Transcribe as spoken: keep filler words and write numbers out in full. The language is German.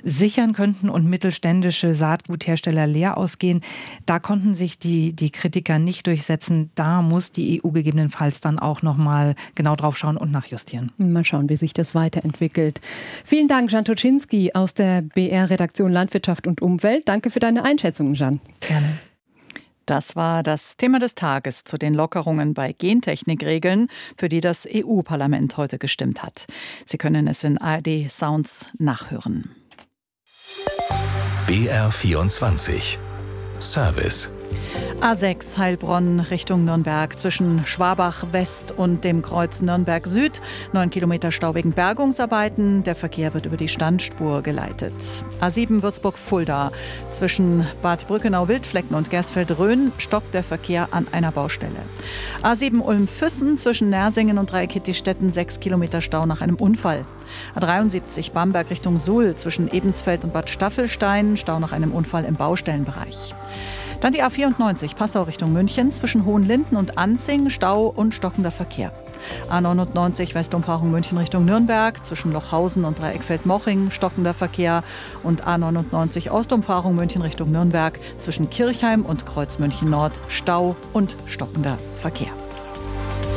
sichern könnten und mittelständische Saatguthersteller leer ausgehen. Da konnten sich die, die Kritiker nicht durchsetzen. Da muss die E U gegebenenfalls dann auch noch mal genau drauf schauen und nachjustieren. Mal schauen, wie sich das weiterentwickelt. Vielen Dank, Jan Toczynski aus der B R-Redaktion Landwirtschaft und Umwelt. Danke für deine Einschätzungen, Jan. Gerne. Das war das Thema des Tages zu den Lockerungen bei Gentechnikregeln, für die das E U-Parlament heute gestimmt hat. Sie können es in A R D Sounds nachhören. B R vierundzwanzig Service. A sechs Heilbronn Richtung Nürnberg zwischen Schwabach West und dem Kreuz Nürnberg Süd. Neun Kilometer Stau wegen Bergungsarbeiten. Der Verkehr wird über die Standspur geleitet. A sieben Würzburg-Fulda zwischen Bad Brückenau-Wildflecken und Gersfeld-Rhön stockt der Verkehr an einer Baustelle. A sieben Ulm-Füssen zwischen Nersingen und Dreieckittistetten. Sechs Kilometer Stau nach einem Unfall. A dreiundsiebzig Bamberg Richtung Suhl zwischen Ebensfeld und Bad Staffelstein. Stau nach einem Unfall im Baustellenbereich. Dann die A vierundneunzig Passau Richtung München zwischen Hohenlinden und Anzing, Stau und stockender Verkehr. A neunundneunzig Westumfahrung München Richtung Nürnberg zwischen Lochhausen und Dreieckfeld-Moching, stockender Verkehr. Und A neunundneunzig Ostumfahrung München Richtung Nürnberg zwischen Kirchheim und Kreuz München Nord, Stau und stockender Verkehr.